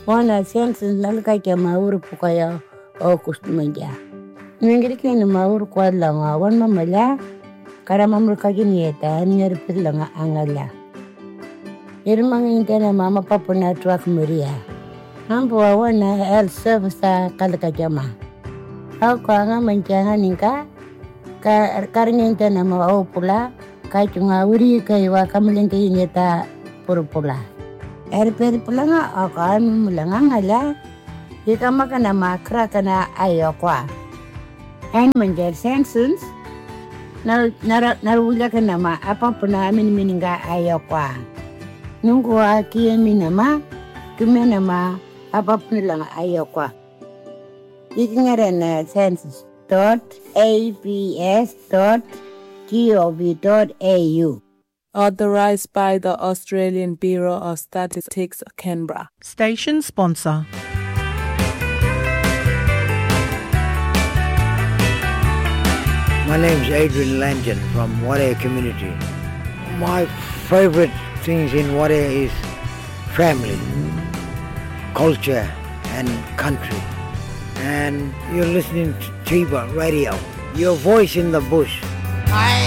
Wana sense nalika ke mauru pukaya o kustumanja. Ningiri ke ni mauru kwa langa wan mamala kara mamul kajinieta nyeri pilanga angala. Irmang intena mama papa na truck Maria. Ambo wana health service kalika jama. Au kwa nga manjanga ninka karnyenta na ma pula kachunga uri kaiwa kamilenge inyeta purpula. Pula nga akan mulanga ngala ika makana makra kana ayokwa. En manjer sensens narula kana ma apa puna mininga ayokwa. Nungu aki minama kumena ma apa puna ayokwa. Ikingare na census.abs.gov.au. Authorized by the Australian Bureau of Statistics, Canberra. Station sponsor. My name is Adrian Langton from Wadeye community. My favorite things in Wadeye is family, culture and country. And you're listening to Tiba Radio, your voice in the bush.